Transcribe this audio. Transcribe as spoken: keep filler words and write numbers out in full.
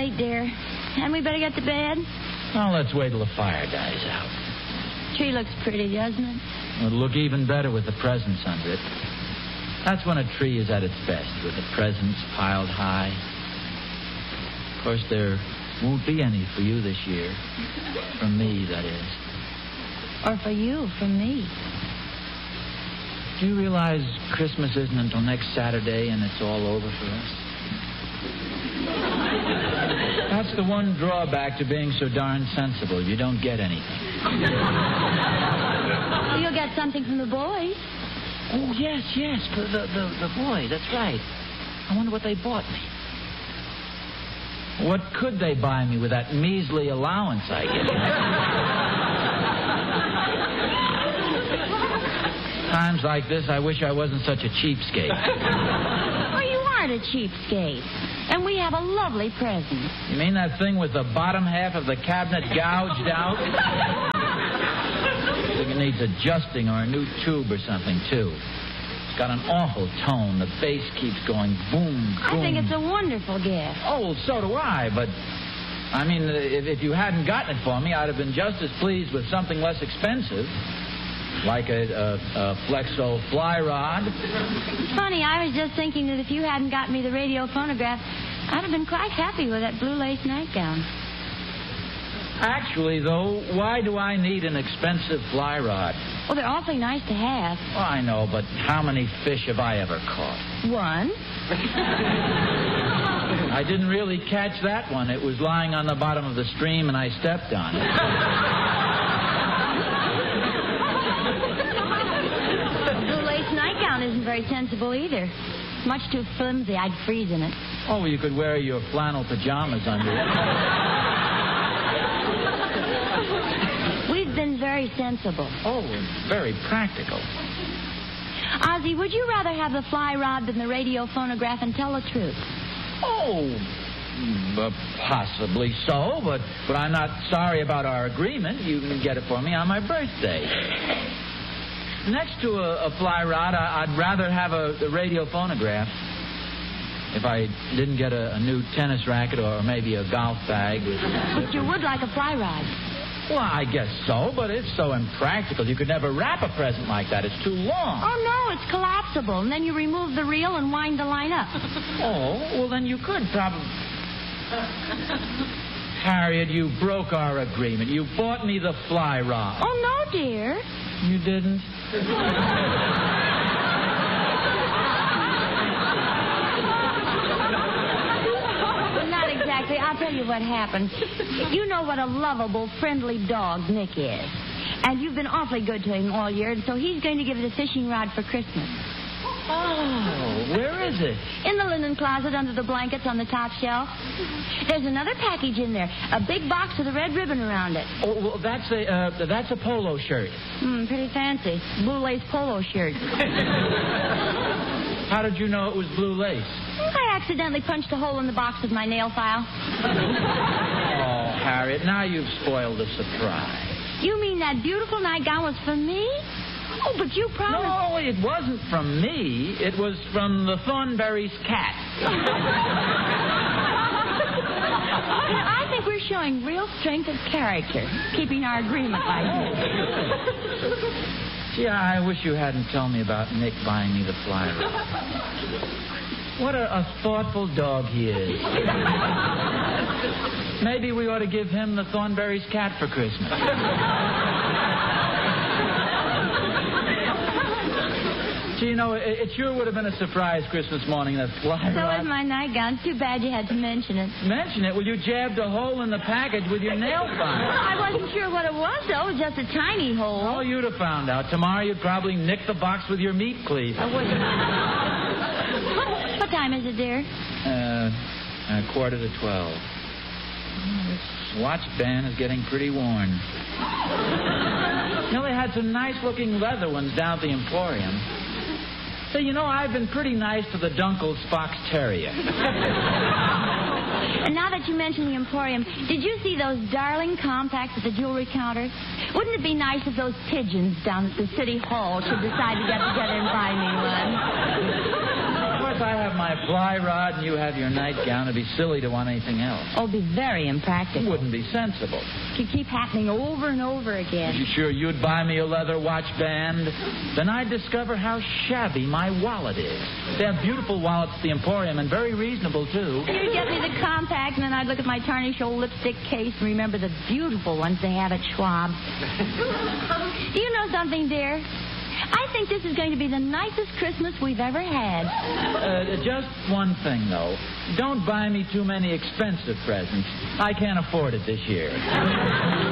late, dear. Hadn't we better get to bed? Well, let's wait till the fire dies out. Tree looks pretty, doesn't it? It'll look even better with the presents under it. That's when a tree is at its best, with the presents piled high. Of course, there won't be any for you this year. From me, that is. Or for you, from me. Do you realize Christmas isn't until next Saturday and it's all over for us? That's the one drawback to being so darn sensible. You don't get anything. Well, you'll get something from the boys. Oh, yes, yes, the, the, the, the boys, that's right. I wonder what they bought me. What could they buy me with that measly allowance I get? Times like this, I wish I wasn't such a cheapskate. Well, you aren't a cheapskate. And we have a lovely present. You mean that thing with the bottom half of the cabinet gouged out? I think it needs adjusting or a new tube or something, too. It's got an awful tone. The bass keeps going boom, boom. I think it's a wonderful gift. Oh, so do I, but... I mean, if, if you hadn't gotten it for me, I'd have been just as pleased with something less expensive. Like a, a, a Flexo fly rod. Funny, I was just thinking that if you hadn't got me the radio phonograph, I'd have been quite happy with that blue lace nightgown. Actually, though, why do I need an expensive fly rod? Well, they're awfully nice to have. Oh, I know, but how many fish have I ever caught? One. I didn't really catch that one. It was lying on the bottom of the stream, and I stepped on it. Isn't very sensible either. Much too flimsy. I'd freeze in it. Oh, well, you could wear your flannel pajamas under it. We've been very sensible. Oh, very practical. Ozzie, would you rather have the fly rod than the radio phonograph, and tell the truth? Oh, uh, possibly so, but, but I'm not sorry about our agreement. You can get it for me on my birthday. Next to a, a fly rod, I, I'd rather have a, a radio phonograph. If I didn't get a, a new tennis racket or maybe a golf bag. But you would like a fly rod. Well, I guess so, but it's so impractical. You could never wrap a present like that. It's too long. Oh, no, it's collapsible. And then you remove the reel and wind the line up. Oh, well, then you could probably... Harriet, you broke our agreement. You bought me the fly rod. Oh, no, dear. You didn't? Not exactly. I'll tell you what happened. You know what a lovable, friendly dog Nick is. And you've been awfully good to him all year, and so he's going to give us a fishing rod for Christmas. Oh, where is it? In the linen closet under the blankets on the top shelf. There's another package in there. A big box with a red ribbon around it. Oh, well, that's a uh, that's a polo shirt. Hmm, pretty fancy. Blue lace polo shirt. How did you know it was blue lace? I accidentally punched a hole in the box with my nail file. Oh, Harriet, now you've spoiled the surprise. You mean that beautiful nightgown was for me? Oh, but you promised... No, it wasn't from me. It was from the Thornberry's cat. I think we're showing real strength of character, keeping our agreement like this. Gee, I wish you hadn't told me about Nick buying me the fly rod. What a, a thoughtful dog he is. Maybe we ought to give him the Thornberry's cat for Christmas. Gee, you know, it, it sure would have been a surprise Christmas morning, that fly So rod. was my nightgown. Too bad you had to mention it. Mention it? Well, you jabbed a hole in the package with your nail file. I wasn't sure what it was, though. It was just a tiny hole. Oh, you'd have found out. Tomorrow you'd probably nick the box with your meat cleaver. I wouldn't. What, what time is it, dear? Uh, a quarter to twelve. Oh, this watch band is getting pretty worn. You know, they had some nice-looking leather ones down at the Emporium. Say, you know, I've been pretty nice to the Dunkle's Fox Terrier. And now that you mention the Emporium, did you see those darling compacts at the jewelry counter? Wouldn't it be nice if those pigeons down at the City Hall should decide to get together and buy me one? Of course, I have my fly rod and you have your nightgown, it'd be silly to want anything else. Oh, be very impractical. It wouldn't be sensible. It could keep happening over and over again. You sure you'd buy me a leather watch band? Then I'd discover how shabby my wallet is. They have beautiful wallets at the Emporium and very reasonable, too. You'd get me the compact, and then I'd look at my tarnished old lipstick case and remember the beautiful ones they have at Schwab's. You know something, dear? I think this is going to be the nicest Christmas we've ever had. Uh, just one thing, though. Don't buy me too many expensive presents. I can't afford it this year.